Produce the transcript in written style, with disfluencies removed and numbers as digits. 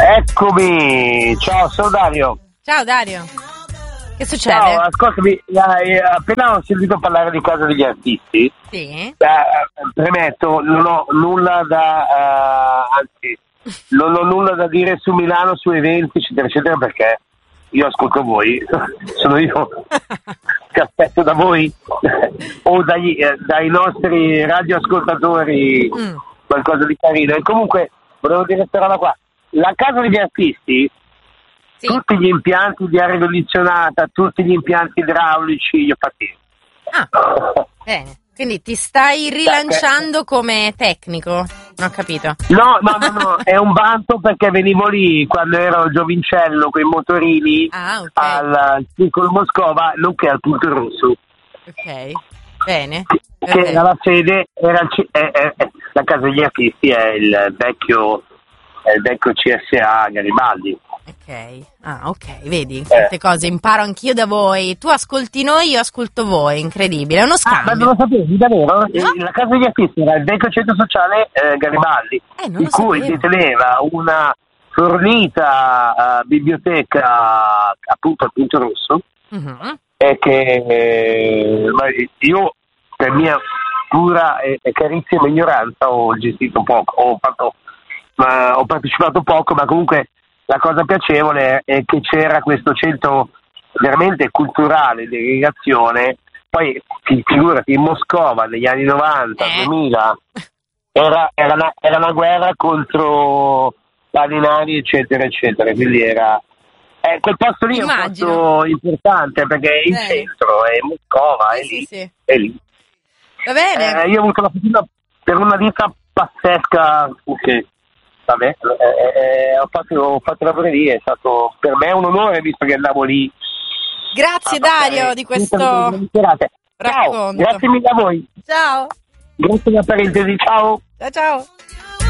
Eccomi, ciao, sono Dario. Ciao Dario, che succede? Ciao, ascoltami, appena ho sentito parlare di Casa degli Artisti, Sì. Premetto, non ho nulla non ho nulla da dire su Milano, su eventi, eccetera, eccetera, perché io ascolto voi, sono io che aspetto da voi o dai nostri radioascoltatori qualcosa di carino. E comunque, volevo dire questa roba qua. La Casa degli Artisti, Sì. tutti gli impianti di aria condizionata, tutti gli impianti idraulici, li ho fatti. Bene. Quindi ti stai rilanciando come tecnico? Non ho capito. No, è un vanto perché venivo lì quando ero giovincello con i motorini Ok. al Circolo Moscova, nonché al Punto Rosso. Ok, bene. Che era la sede, la Casa degli Artisti è il vecchio CSA Garibaldi. Ok, vedi, quante cose imparo anch'io da voi. Tu ascolti noi, io ascolto voi, incredibile, è uno scambio. Ma non lo sapevi davvero? No? La Casa degli Artisti era il vecchio centro sociale Garibaldi, Non di lo cui sapevo. deteneva una fornita biblioteca appunto al Punto Rosso, e che io per mia pura e carissima ignoranza ho gestito poco, ho partecipato poco, ma comunque la cosa piacevole è che c'era questo centro veramente culturale di aggregazione. Poi figurati, in Moscova negli anni 90, 2000 era una guerra contro paninari, eccetera eccetera, quindi era quel posto lì Immagino. è un posto importante perché è in centro, è Moscova, è lì, Sì. è lì. Va bene. Io ho avuto la fortuna per una ditta pazzesca che vabbè, ho fatto lavoro lì, è stato per me un onore visto che andavo lì. Grazie Dario di questo Ciao, racconto. grazie mille a voi. Ciao. Grazie per la parentesi, ciao. Ciao.